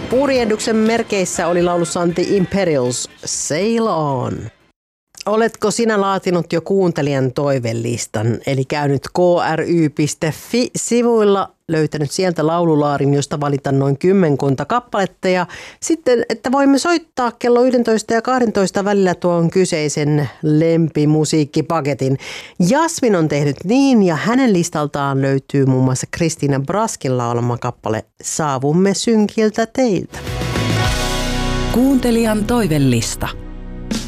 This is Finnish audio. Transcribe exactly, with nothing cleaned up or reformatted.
Purjehduksen merkeissä oli laulussa The Imperials, Sail On. Oletko sinä laatinut jo kuuntelijan toivelistan, eli käynyt k r y piste f i-sivuilla, löytänyt sieltä laululaarin, josta valitaan noin kymmenkunta kappaletta ja sitten, että voimme soittaa kello yksitoista ja kaksitoista välillä tuon kyseisen lempimusiikkipaketin. Jasmin on tehnyt niin ja hänen listaltaan löytyy muun muassa Kristiina Braskin laulama kappale Saavumme synkiltä teiltä. Kuuntelijan toivelista.